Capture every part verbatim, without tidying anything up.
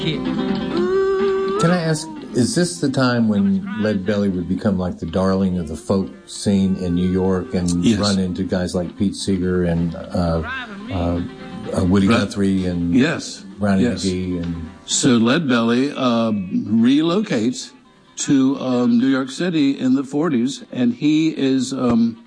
Can I ask, is this the time when Lead Belly would become like the darling of the folk scene in New York and yes. run into guys like Pete Seeger and uh, uh, uh, Woody right. Guthrie and yes. Brownie yes. McGee? And so Lead Belly uh, relocates to um, New York City in the forties, and he is um,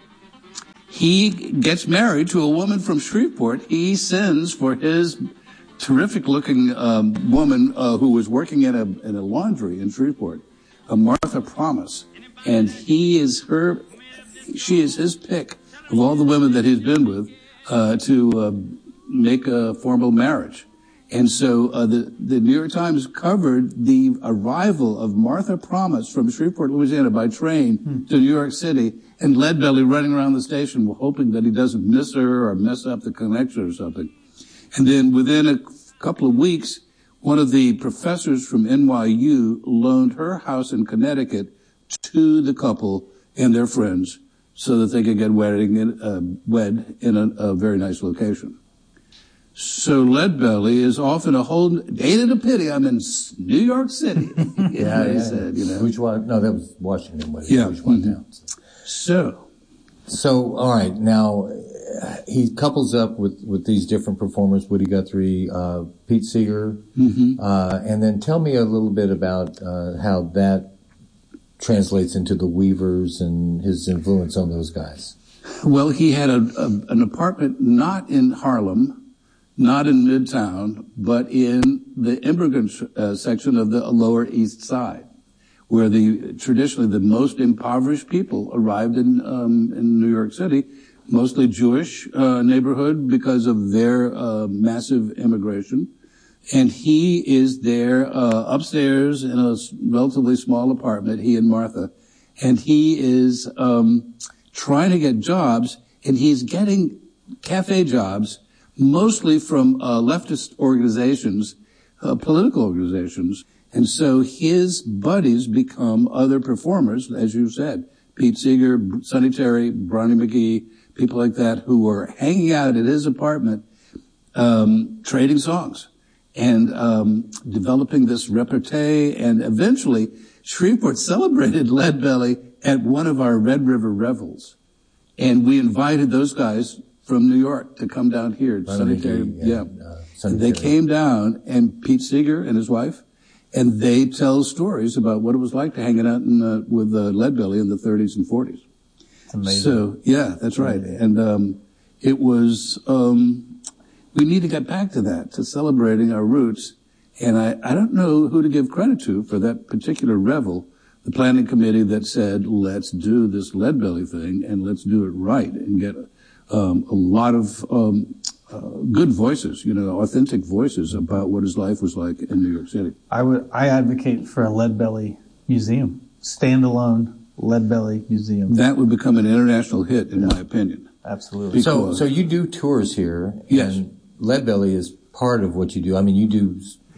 he gets married to a woman from Shreveport. He sends for his terrific-looking um, woman uh, who was working in a in a laundry in Shreveport, uh, Martha Promise, and he is her. She is his pick of all the women that he's been with uh, to uh, make a formal marriage. And so uh, the the New York Times covered the arrival of Martha Promise from Shreveport, Louisiana, by train hmm. to New York City, and Lead Belly running around the station, hoping that he doesn't miss her or mess up the connection or something. And then within a couple of weeks, one of the professors from N Y U loaned her house in Connecticut to the couple and their friends so that they could get wedding in, uh, wed in a, a very nice location. So Lead Belly is often a whole, ain't it a pity I'm in New York City? yeah, he yeah. said, you know. Which one? No, that was Washington. Wasn't yeah. Which one mm-hmm. down. So. so. So, all right. Now, he couples up with, with these different performers, Woody Guthrie, uh, Pete Seeger, mm-hmm. uh, and then tell me a little bit about uh, how that translates into the Weavers and his influence on those guys. Well, he had a, a, an apartment not in Harlem, not in Midtown, but in the immigrant uh, section of the Lower East Side, where the traditionally the most impoverished people arrived in um, in New York City, mostly Jewish uh, neighborhood because of their uh, massive immigration. And he is there uh, upstairs in a relatively small apartment, he and Martha, and he is um, trying to get jobs, and he's getting cafe jobs mostly from uh, leftist organizations, uh, political organizations. And so his buddies become other performers, as you said, Pete Seeger, Sonny Terry, Brownie McGee, people like that who were hanging out at his apartment, um, trading songs and um, developing this repartee. And eventually, Shreveport celebrated Lead Belly at one of our Red River Revels. And we invited those guys from New York to come down here. Sonny Terry, yeah. And, uh, and they Terry. came down, and Pete Seeger and his wife, and they tell stories about what it was like to hanging out in, uh, with uh, Lead Belly in the thirties and forties. It's amazing. So, yeah, that's right. And um, it was, um, we need to get back to that, to celebrating our roots. And I, I don't know who to give credit to for that particular revel, the planning committee that said, let's do this Lead Belly thing, and let's do it right, and get um, a lot of um, uh, good voices, you know, authentic voices about what his life was like in New York City. I would, I advocate for a Lead Belly museum, standalone Lead Belly museum. That would become an international hit, in yeah. my opinion. Absolutely. So, so you do tours here, yes. and Lead Belly is part of what you do. I mean, you do.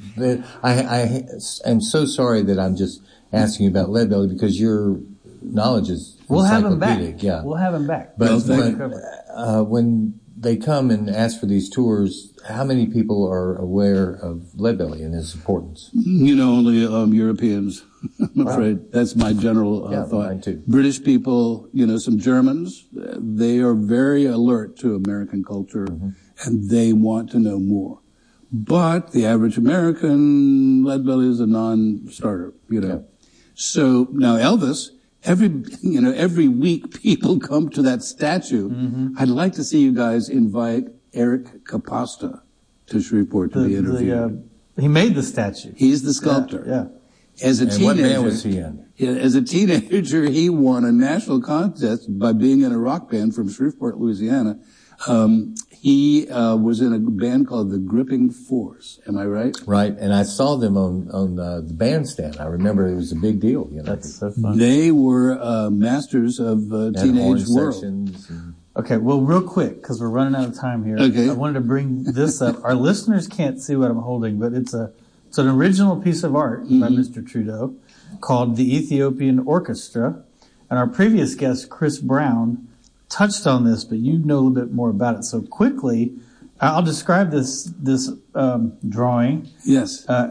I, I am so sorry that I'm just asking you about Lead Belly because your knowledge is we'll have him back. Yeah, we'll have him back. But when, uh, when they come and ask for these tours, how many people are aware of Lead Belly and its importance? You know, only um, Europeans. I'm afraid wow. that's my general uh, yeah, thought. Mine too. British people, you know, some Germans. They are very alert to American culture, mm-hmm. and they want to know more. But the average American, Lead Belly is a non-starter, you know. Yeah. So now Elvis, every, you know, every week people come to that statue. Mm-hmm. I'd like to see you guys invite Eric Capasta to Shreveport to the, be interviewed. The, uh, he made the statue. He's the sculptor. Yeah. yeah. As a and teenager, what band was he in? As a teenager, he won a national contest by being in a rock band from Shreveport, Louisiana. Um, he uh, was in a band called the Gripping Force. Am I right? Right, and I saw them on on uh, the bandstand. I remember it was a big deal. You know, that's so fun. They were uh, masters of uh, teenage world. And... Okay, well, real quick because we're running out of time here. Okay. I wanted to bring this up. Our listeners can't see what I'm holding, but it's a it's an original piece of art mm-hmm. by Mister Trudeau called the Ethiopian Orchestra, and our previous guest Chris Brown touched on this, but you know a little bit more about it. So quickly, I'll describe this this um, drawing. Yes. Uh,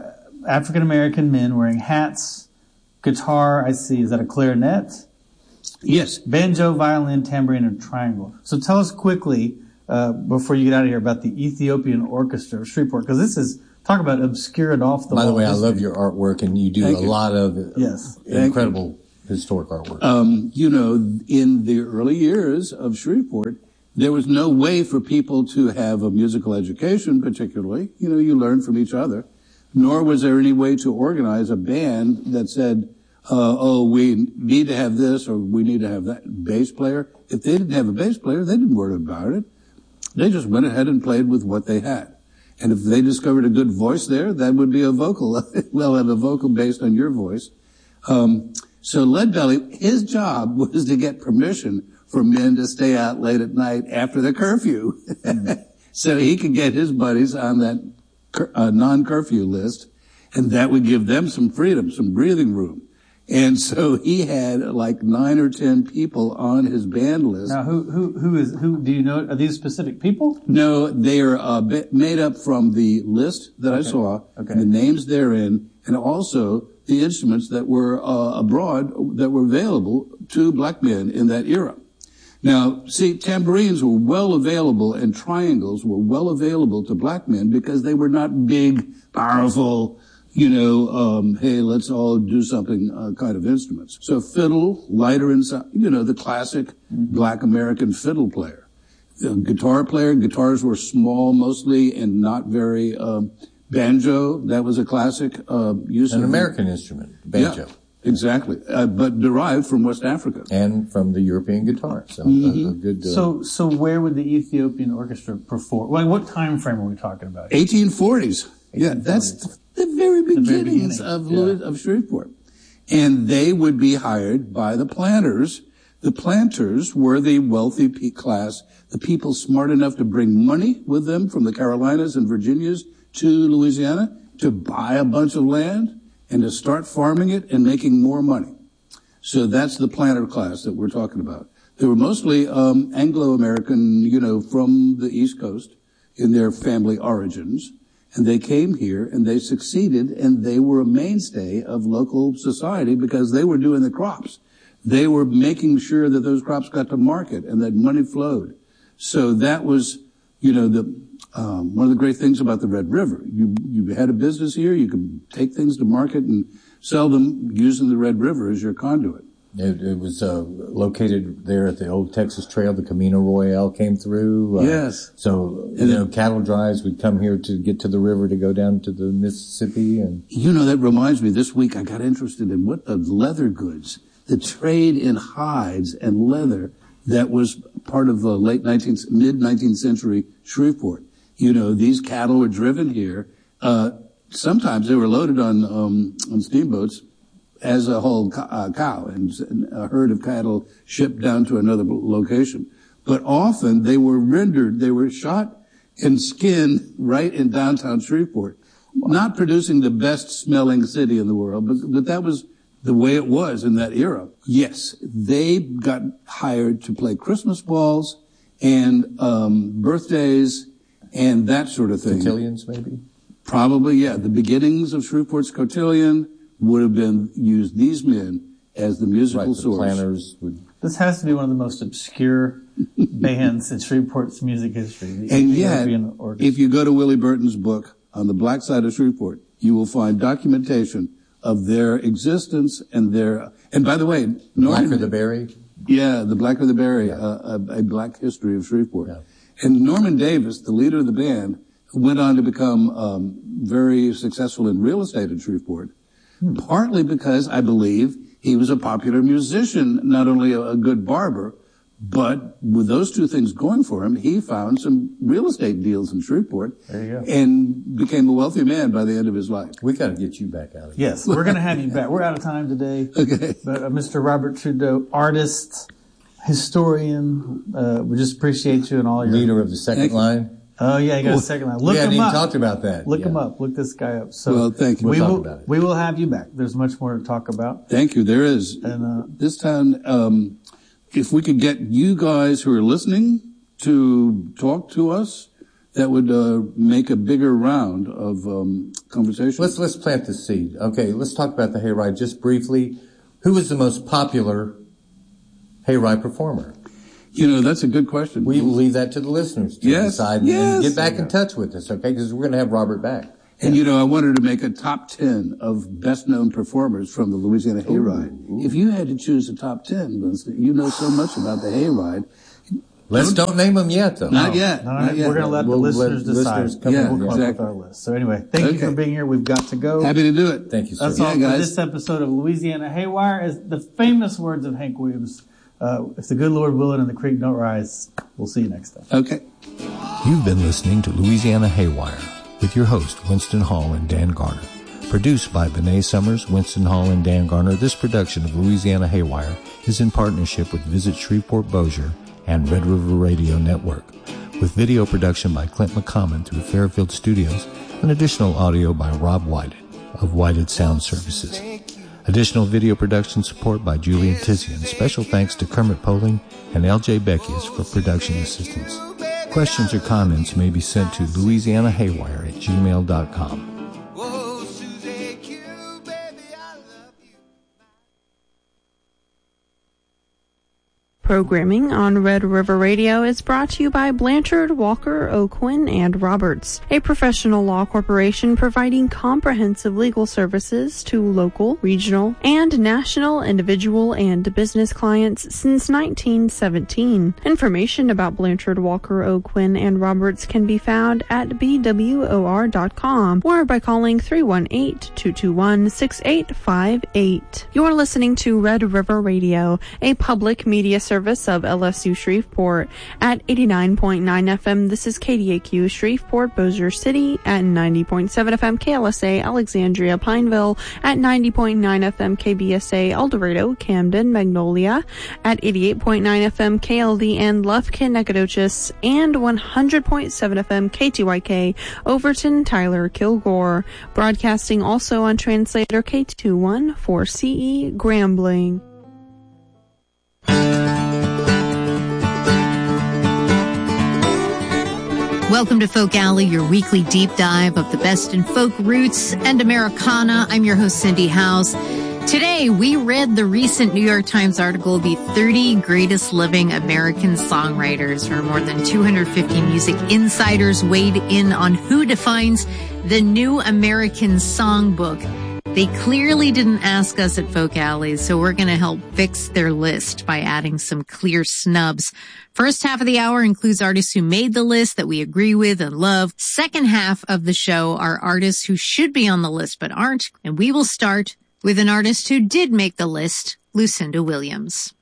African American men wearing hats, guitar. I see. Is that a clarinet? Yes. Banjo, violin, tambourine, and triangle. So tell us quickly uh, before you get out of here about the Ethiopian Orchestra of Shreveport, because this is talk about obscure and off the wall. By the way, history. I love your artwork, and you do Thank a you. lot of Yes. incredible historic artwork. Um, you know, in the early years of Shreveport, there was no way for people to have a musical education, particularly. You know, you learn from each other. Nor was there any way to organize a band that said, uh, oh, we need to have this or we need to have that bass player. If they didn't have a bass player, they didn't worry about it. They just went ahead and played with what they had. And if they discovered a good voice there, that would be a vocal. They'll have a vocal based on your voice. Um, so Leadbelly, his job was to get permission for men to stay out late at night after the curfew. So he could get his buddies on that cur- uh, non-curfew list, and that would give them some freedom, some breathing room. And so he had like nine or ten people on his band list. Now, who who who is who? Do you know? Are these specific people? No, they are uh, ba- made up from the list that I Okay. saw, Okay. the names therein, and also the instruments that were uh, abroad that were available to black men in that era. Now, see, tambourines were well available and triangles were well available to black men because they were not big, powerful, you know, um, hey, let's all do something uh, kind of instruments. So fiddle, lighter inside, you know, the classic black American fiddle player. The guitar player, guitars were small mostly and not very, um, banjo, that was a classic, uh, use An of American instrument, banjo. Yeah, exactly. Uh, but derived from West Africa. And from the European guitar. So Mm-hmm. a, a good. Uh, So so where would the Ethiopian Orchestra perform? Like, what time frame are we talking about? eighteen forties. Yeah, that's the, the very beginnings beginning, of yeah. Louis, of Shreveport. And they would be hired by the planters. The planters were the wealthy pe- class, the people smart enough to bring money with them from the Carolinas and Virginias to Louisiana to buy a bunch of land and to start farming it and making more money. So that's the planter class that we're talking about. They were mostly um, Anglo-American, you know, from the East Coast in their family origins. And they came here and they succeeded and they were a mainstay of local society because they were doing the crops. They were making sure that those crops got to market and that money flowed. So that was, you know, the um, one of the great things about the Red River. You you had a business here, you could take things to market and sell them using the Red River as your conduit. It, it was uh, located there at the old Texas Trail. The Camino Royale came through. Uh, Yes. So, you And know, it- cattle drives would come here to get to the river to go down to the Mississippi. And You know, that reminds me, this week I got interested in what the leather goods, the trade in hides and leather that was part of the late nineteenth, mid nineteenth century Shreveport. You know, these cattle were driven here. Uh, sometimes they were loaded on, um, on steamboats as a whole co- uh, cow and a herd of cattle shipped down to another location. But often they were rendered, they were shot and skinned right in downtown Shreveport. Not producing the best smelling city in the world, but, but that was the way it was in that era. Yes, they got hired to play Christmas balls and um, birthdays and that sort of thing. cotillions, maybe? Probably, yeah. The beginnings of Shreveport's cotillion would have been used these men as the musical Right, the source. planners would. This has to be one of the most obscure bands in Shreveport's music history. The And yet, Ethiopian Orchestra. if you go to Willie Burton's book on the black side of Shreveport, you will find documentation of their existence and their. And by the way, Norman, Blacker the Berry? yeah, the Blacker the Berry, uh, a, a black history of Shreveport. Yeah. And Norman Davis, the leader of the band, went on to become um, very successful in real estate in Shreveport, hmm. partly because I believe he was a popular musician, not only a, a good barber, but with those two things going for him, he found some real estate deals in Shreveport There you go. and became a wealthy man by the end of his life. We got to get you back out of here. Yes, we're going to have you back. We're out of time today. Okay. But uh, Mister Robert Trudeau, artist, historian, uh, we just appreciate you and all your Leader of the second Thank you. line. Oh yeah, you got a second line. Look we hadn't him even up. talked about that. Look Yeah. him up. Look this guy up. So Well, thank you. We We'll talk will. about it. We will have you back. There's much more to talk about. Thank you. There is. And uh, This town, um, if we could get you guys who are listening to talk to us, that would uh, make a bigger round of um, conversation. Let's let's plant the seed. Okay, let's talk about the hayride just briefly. Who was the most popular hayride performer? You know, that's a good question. We will leave that to the listeners to yes, decide yes. and get back in touch with us, okay? Because we're going to have Robert back. And, you know, I wanted to make a top ten of best-known performers from the Louisiana Hayride. Ooh, ooh. If you had to choose the top ten, Winston, you know so much about the Hayride. Let's don't, don't name them yet, though. Not yet. No, not yet. We're going to let we'll the listeners let decide. Listeners come yeah, we'll come exactly. up with our list. So anyway, thank okay. you for being here. We've got to go. Happy to do it. Thank you, sir. That's yeah, all for guys. this episode of Louisiana Haywire. As the famous words of Hank Williams, uh, if the good Lord will it and the creek don't rise, we'll see you next time. Okay. You've been listening to Louisiana Haywire with your host, Winston Hall and Dan Garner. Produced by Benet Summers, Winston Hall, and Dan Garner, this production of Louisiana Haywire is in partnership with Visit Shreveport Bossier and Red River Radio Network, with video production by Clint McCommon through Fairfield Studios and additional audio by Rob Whited of Whited Sound Services. Additional video production support by Julian Tizian. Special thanks to Kermit Poling and L J Beckius for production assistance. Questions or comments may be sent to louisiana haywire at gmail dot com. Programming on Red River Radio is brought to you by Blanchard, Walker, O'Quinn, and Roberts, a professional law corporation providing comprehensive legal services to local, regional, and national individual and business clients since nineteen seventeen. Information about Blanchard, Walker, O'Quinn, and Roberts can be found at b w o r dot com or by calling three one eight, two two one, six eight five eight. You're listening to Red River Radio, a public media service Service of L S U Shreveport at eighty-nine point nine F M. This is K D A Q Shreveport, Bossier City at ninety point seven F M. K L S A Alexandria, Pineville at ninety point nine F M. K B S A El Dorado, Camden, Magnolia at eighty-eight point nine F M. K L D N Lufkin, Nacogdoches, and one hundred point seven F M. K T Y K Overton, Tyler, Kilgore. Broadcasting also on translator K two one four C E Grambling. Welcome to Folk Alley, your weekly deep dive of the best in folk roots and Americana. I'm your host, Cindy House. Today, we read the recent New York Times article, The thirty Greatest Living American Songwriters, where more than two hundred fifty music insiders weighed in on who defines the new American songbook. They clearly didn't ask us at Folk Alley, so we're going to help fix their list by adding some clear snubs. First half of the hour includes artists who made the list that we agree with and love. Second half of the show are artists who should be on the list but aren't. And we will start with an artist who did make the list, Lucinda Williams.